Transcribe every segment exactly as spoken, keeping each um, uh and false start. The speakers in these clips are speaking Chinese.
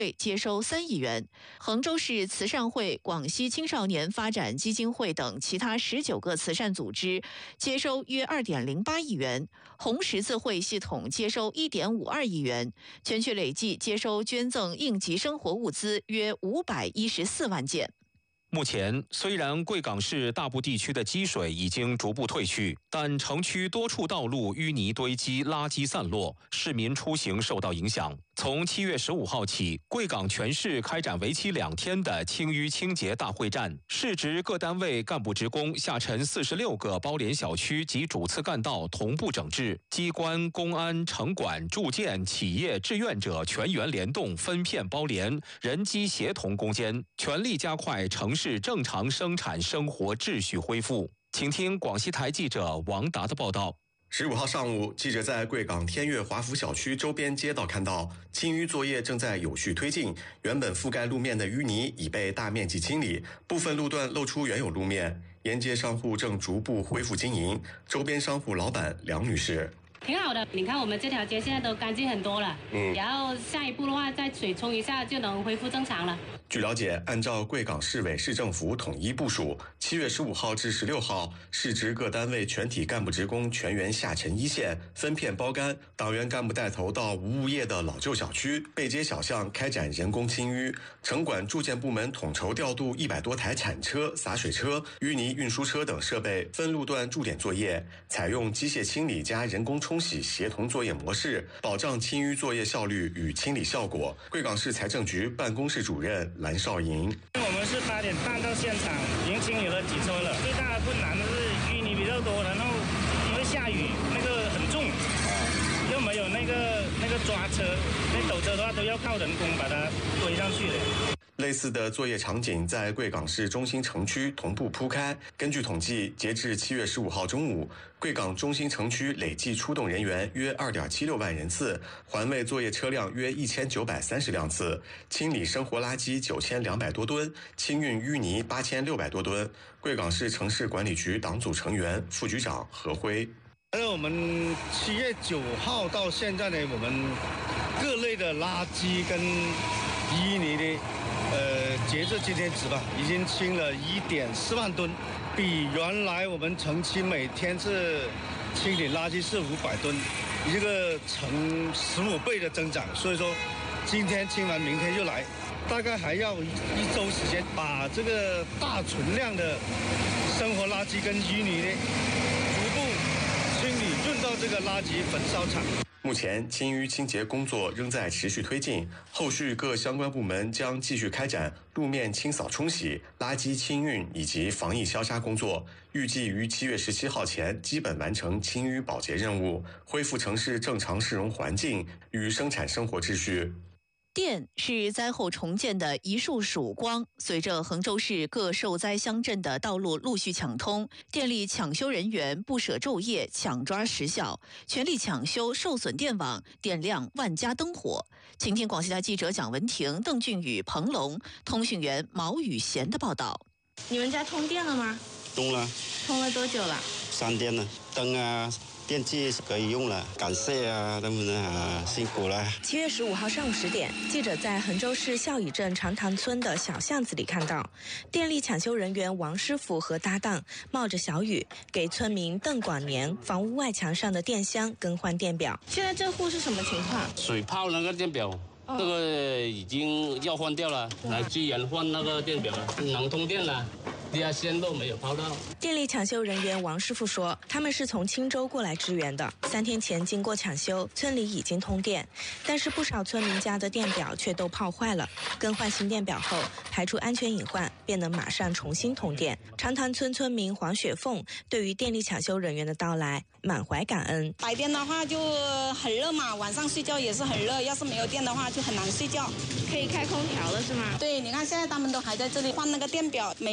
接收三亿元，衡州市慈善会、广西青少年发展基金会等其他十九个慈善组织接收约二点零八亿元，红十字会系统接收一点五二亿元，全区累计接收捐赠应急生活物资约五百一十四万件。 目前，虽然贵港市大部地区的积水已经逐步退去，但城区多处道路淤泥堆积，垃圾散落，市民出行受到影响。从七月十五号起，贵港全市开展为期两天的清淤清洁大会战，市直各单位干部职工下沉四十六个包联小区及主次干道同步整治，机关、公安、城管、住建、企业、志愿者全员联动，分片包联，人机协同攻坚，全力加快城市正常生产生活秩序恢复。请听广西台记者王达的报道。 十五号上午，记者在贵港天悦华福小区周边街道看到，清淤作业正在有序推进，原本覆盖路面的淤泥已被大面积清理，部分路段露出原有路面，沿街商户正逐步恢复经营。周边商户老板梁女士。 挺好的，你看我们这条街现在都干净很多了，嗯，然后下一步的话再水冲一下就能恢复正常了。 据了解，按照贵港市委市政府统一部署，七月十五号至十六号，市直各单位全体干部职工全员下沉一线，分片包干，党员干部带头到无物业的老旧小区、背街小巷开展人工清淤，城管住建部门统筹调度一百多台铲车、洒水车、淤泥运输车等设备，分路段驻点作业，采用机械清理加人工冲洗协同作业模式，保障清淤作业效率与清理效果。贵港市财政局办公室主任蓝少莹， 我们是八点半到现场，已经清理了几车了。最大的困难的是淤泥比较多，然后因为下雨，那个很重，又没有那个那个抓车，那斗车的话都要靠人工把它堆上去的。 类似的作业场景在贵港市中心城区同步铺开。根据统计，截至七月十五号中午，贵港中心城区累计出动人员约二点七六万人次，环卫作业车辆约一千九百三十辆次，清理生活垃圾九千两百多吨，清运淤泥八千六百多吨。贵港市城市管理局党组成员、副局长何辉。 而我们七月九号到现在呢，我们各类的垃圾跟淤泥的，呃，截至今天止吧，已经清了一点四万吨，比原来我们城区每天是清理垃圾是五百吨，一个成十五倍的增长。所以说，今天清完，明天又来，大概还要一一周时间，把这个大存量的生活垃圾跟淤泥呢，逐步清理运到这个垃圾焚烧厂。 目前清淤清洁工作仍在持续推进，后续各相关部门将继续开展路面清扫冲洗、垃圾清运以及防疫消杀工作，预计于七月十七号前基本完成清淤保洁任务，恢复城市正常市容环境与生产生活秩序。 电是灾后重建的一束曙光。随着衡州市各受灾乡镇的道路陆续抢通，电力抢修人员不舍昼夜，抢抓时效，全力抢修受损电网，点亮万家灯火。请听广西台记者蒋文婷、邓俊宇、彭龙，通讯员毛宇贤的报道。 你们家通电了吗？ 通了。 通了多久了？ 三天了，灯啊。电器可以用了，感谢啊，他们啊，辛苦了。 七月十五号上午十点，记者在衡州市孝乙镇长塘村的小巷子里看到，电力抢修人员王师傅和搭档冒着小雨，给村民邓广年房屋外墙上的电箱更换电表。现在这户是什么情况？ 水泡那个电表。这个已经要换掉了，来支援换那个电表了，能通电了。地下线都没有抛到。 电力抢修人员王师傅说，他们是从青州过来支援的。三天前经过抢修，村里已经通电，但是不少村民家的电表却都泡坏了。更换新电表后，排除安全隐患，便能马上重新通电。长塘村村民黄雪凤对于电力抢修人员的到来满怀感恩。 白天的话就很热嘛，晚上睡觉也是很热，要是没有电的话就很难睡觉。 可以开空调了是吗？ 对，你看现在他们都还在这里换那个电表，每一家每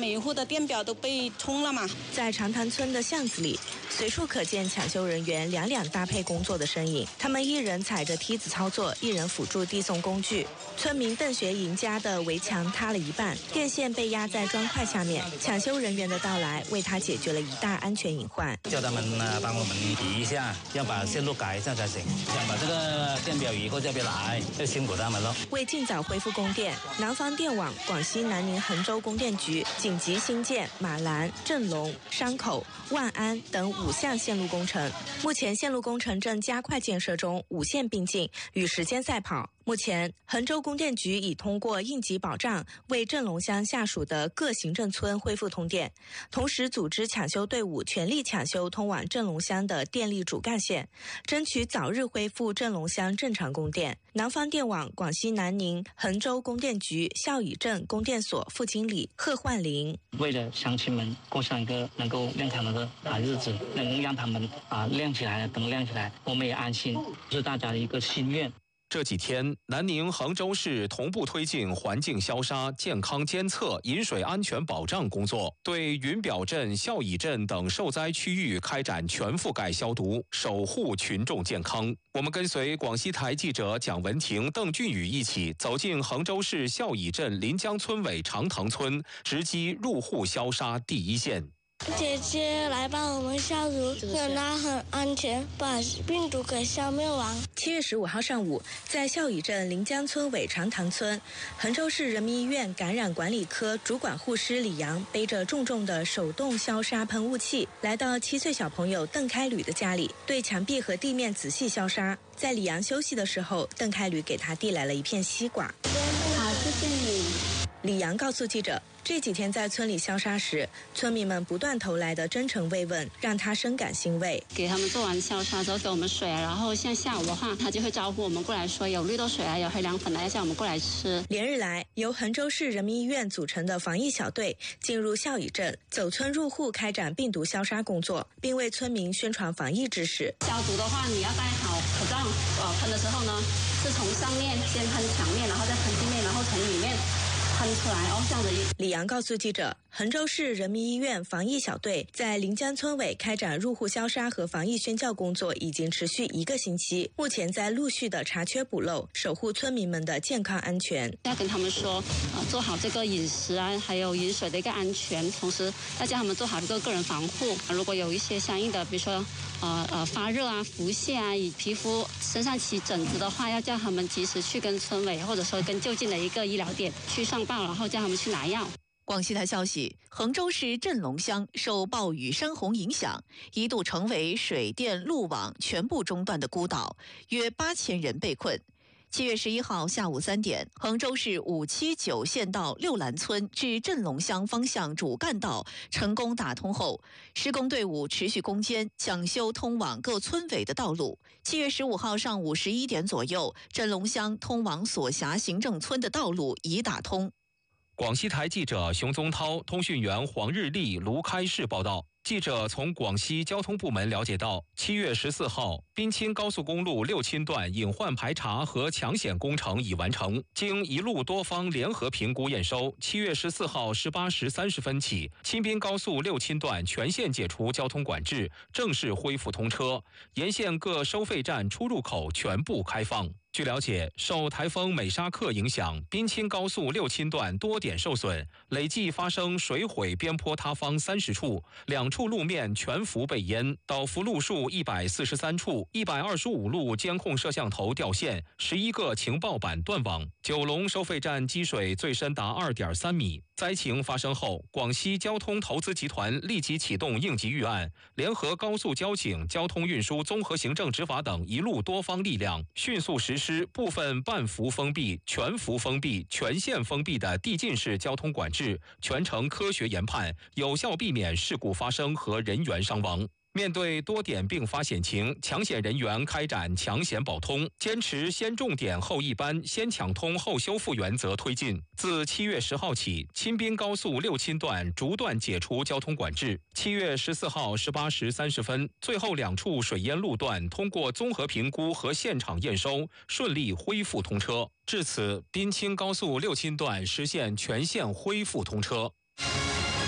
每一户的电表都被通了嘛。 在长潭村的巷子里，随处可见抢修人员两两搭配工作的身影。他们一人踩着梯子操作，一人辅助递送工具。村民邓学营家的围墙塌了一半，电线被压在砖块下面。抢修人员的到来为他解决了一大安全隐患。 叫他们呢帮我们移一下，要把线路改一下才行。想把这个电表移过这边来，就辛苦他们了。 为尽早恢复供电，南方电网、广西南宁衡州供电局紧急新建马兰、镇龙、山口、万安等五项线路工程。目前线路工程正加快建设中，五线并进，与时间赛跑。目前，衡州供电局已通过应急保障，为镇龙乡下属的各行政村恢复通电，同时组织抢修队伍全力抢修通往镇龙乡的电力主干线，争取早日恢复镇龙乡正常供电。南方电网广西南宁衡州供电局孝乙镇供电所副经理贺焕林： 为了乡亲们过上一个能够亮堂的好日子，能让他们啊亮起来，灯亮起来，我们也安心，是大家的一个心愿。 这几天，南宁、衡州市同步推进环境消杀、健康监测、饮水安全保障工作，对云表镇、孝乙镇等受灾区域开展全覆盖消毒，守护群众健康。我们跟随广西台记者蒋文婷、邓俊宇一起走进衡州市孝乙镇临江村委长塘村，直击入户消杀第一线。 姐姐来帮我们消毒，让它很安全，把病毒给消灭完。 七月十五号上午，在孝乙镇临江村委长塘村，衡州市人民医院感染管理科主管护师李阳背着重重的手动消杀喷雾器，来到七岁小朋友邓开吕的家里，对墙壁和地面仔细消杀。在李阳休息的时候，邓开吕给他递来了一片西瓜。 好，谢谢你。 李阳告诉记者，这几天在村里消杀时，村民们不断投来的真诚慰问，让他深感欣慰。 给他们做完消杀之后给我们水啊，然后像下午的话，他就会招呼我们过来说有绿豆水啊，有黑凉粉啊，要叫我们过来吃。 连日来，由衡州市人民医院组成的防疫小队进入孝乙镇，走村入户开展病毒消杀工作，并为村民宣传防疫知识。 消毒的话，你要戴好口罩，呃，喷的时候呢，是从上面先喷墙面，然后再喷地面，然后从里面喷出来哦，这样的。 李阳告诉记者，衡州市人民医院防疫小队在临江村委开展入户消杀和防疫宣教工作已经持续一个星期，目前在陆续的查缺补漏，守护村民们的健康安全。 要跟他们说，呃，做好这个饮食啊，还有饮水的一个安全，同时要叫他们做好这个个人防护。如果有一些相应的，比如说呃呃发热啊、腹泻啊，以皮肤身上起疹子的话，要叫他们及时去跟村委或者说跟就近的一个医疗点去上报，然后叫他们去拿药。 广西台消息，衡州市镇龙乡受暴雨山洪影响，一度成为水电路网全部中断的孤岛，约八千人被困。七月十一号下午三点，衡州市五七九县道六兰村至镇龙乡方向主干道成功打通后，施工队伍持续攻坚，抢修通往各村委的道路。七月十五号上午十一点左右，镇龙乡通往所辖行政村的道路已打通。 广西台记者熊宗涛、通讯员黄日丽卢开市报道。记者从广西交通部门了解到，七月十四号，滨清高速公路六亲段隐患排查和抢险工程已完成，经一路多方联合评估验收，七月十四号十八时三十分起，钦滨高速六亲段全线解除交通管制，正式恢复通车，沿线各收费站出入口全部开放。据了解，受台风美沙克影响，滨清高速六亲段多点受损，累计发生水毁边坡塌方三十处，两处路面全幅被淹，倒伏路数一百四十三处，一百二十五路监控摄像头掉线，十一个情报板断网。九龙收费站积水最深达二点三米。灾情发生后，广西交通投资集团立即启动应急预案，联合高速交警、交通运输综合行政执法等一路多方力量，迅速实施部分半幅封闭、全幅封闭、全线封闭的递进式交通管制，全程科学研判，有效避免事故发生和人员伤亡。面对多点并发险情，抢险人员开展抢险保通，坚持先重点后一般、先抢通后修复原则推进。自七月十号起，钦滨高速六亲段逐段解除交通管制。七月十四号十八时三十分，最后两处水淹路段通过综合评估和现场验收，顺利恢复通车。至此，滨清高速六亲段实现全线恢复通车。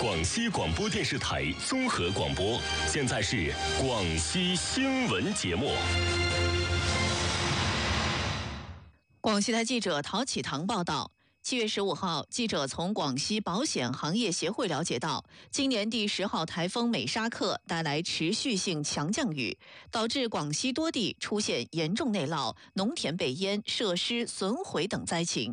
广西广播电视台综合广播，现在是广西新闻节目。 广西台记者陶启堂报道。七月十五号，记者从广西保险行业协会了解到，今年第十号台风美沙克带来持续性强降雨，导致广西多地出现严重内涝、农田被淹、设施损毁等灾情。